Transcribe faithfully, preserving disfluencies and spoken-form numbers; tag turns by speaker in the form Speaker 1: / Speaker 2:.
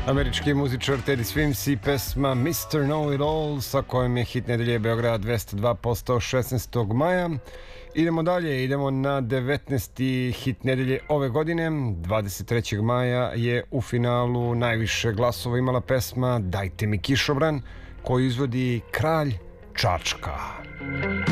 Speaker 1: Američki muzičar Teddy Swims i pesma mister Know It All, sa kojom je hit nedelje Beograd dvesta dva postao šesnaestog maja. Idemo dalje, idemo na devetnaesti hit nedelje ove godine. dvadeset trećeg maja je u finalu najviše glasova imala pesma Dajte mi kišobran, koju izvodi Kralj Čačka.